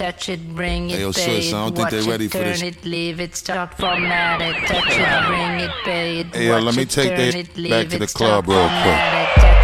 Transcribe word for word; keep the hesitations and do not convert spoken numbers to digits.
touch it, bring it, Hey, yo, pay sis, it, I don't think watch they ready it, for turn this. it, leave it, start format it, touch it, bring it, pay it, Hey, yo, watch let me it, take turn this it, back leave to the it, club start real quick. format it.